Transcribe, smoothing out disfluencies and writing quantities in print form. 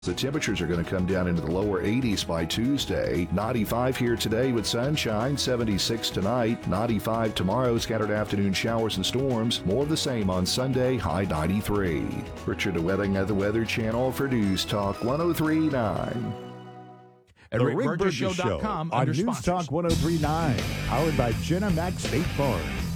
The temperatures are going to come down into the lower 80s by Tuesday. 95 here today with sunshine, 76 tonight, 95 tomorrow, scattered afternoon showers and storms. More of the same on Sunday, high 93. Richard Wedding at the Weather Channel for News Talk 103.9. The Rick Burgess Show on News Talk 103.9, powered by Jenna Mac State Farm.